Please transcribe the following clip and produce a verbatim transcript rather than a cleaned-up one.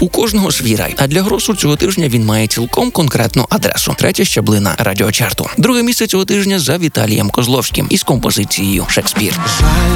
У кожного свій рай. А для Гросу цього тижня він має цілком конкретну адресу. Третя щаблина радіочарту. Друге місце цього тижня за Віталієм Козловським із композицією «Шекспір».